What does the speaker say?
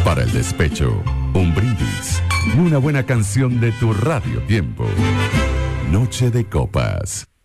Para el despecho, un brindis y una buena canción de tu Radio Tiempo. Noche de copas.